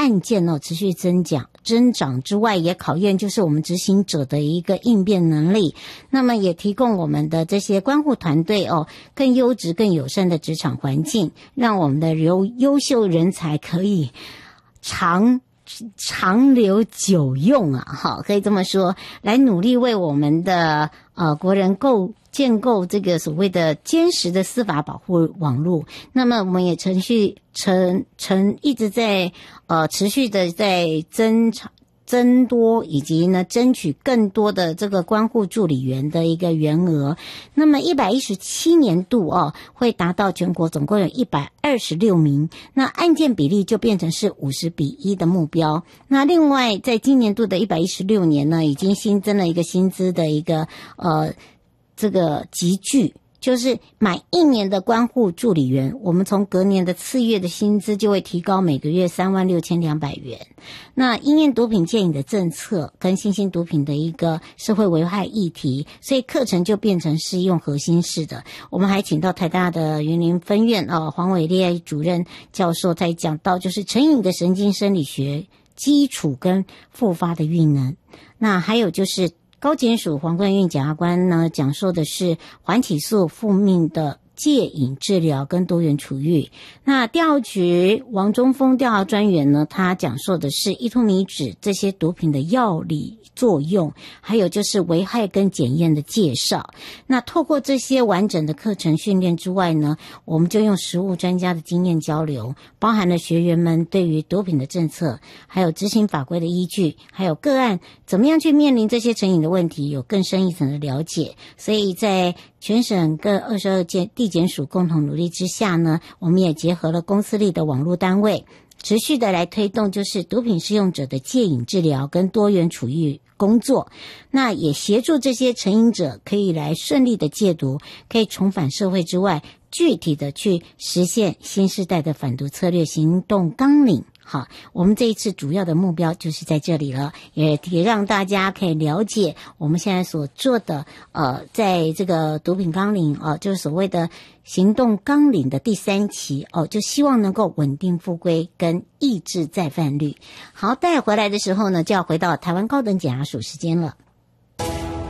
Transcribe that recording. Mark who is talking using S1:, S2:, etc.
S1: 案件持续增长之外，也考验就是我们执行者的一个应变能力，那么也提供我们的这些关护团队更优质更友善的职场环境，让我们的优秀人才可以长留久用可以这么说，来努力为我们的国人建构这个所谓的坚实的司法保护网络。那么我们也一直在持续的在增多以及呢争取更多的这个关护助理员的一个员额。那么117年度会达到全国总共有126名，那案件比例就变成是50:1的目标。那另外在今年度的116年呢，已经新增了一个薪资的一个这个集聚，就是满1年的关护助理员，我们从隔年的次月的薪资就会提高每个月36200元。那因应毒品戒瘾的政策跟新兴毒品的一个社会危害议题，所以课程就变成是用核心式的。我们还请到台大的云林分院黄伟烈主任教授才讲到，就是成瘾的神经生理学基础跟复发的运能。那还有就是高检署黄冠运检察官呢讲述的是缓起诉复命的戒瘾治疗跟多元处遇。那调局王中峰调查专员呢，他讲述的是依托米酯这些毒品的药理作用，还有就是危害跟检验的介绍。那透过这些完整的课程训练之外呢，我们就用实务专家的经验交流，包含了学员们对于毒品的政策，还有执行法规的依据，还有个案怎么样去面临这些成瘾的问题，有更深一层的了解。所以在全省各22届地检署共同努力之下呢，我们也结合了公司里的网络单位，持续的来推动就是毒品使用者的戒瘾治疗跟多元处遇工作。那也协助这些成瘾者可以来顺利的戒毒，可以重返社会之外，具体的去实现新世代的反毒策略行动纲领。好，我们这一次主要的目标就是在这里了，也让大家可以了解我们现在所做的在这个毒品纲领就是所谓的行动纲领的第3期就希望能够稳定复归跟抑制再犯率。好，待回来的时候呢，就要回到台湾高等检察署时间了。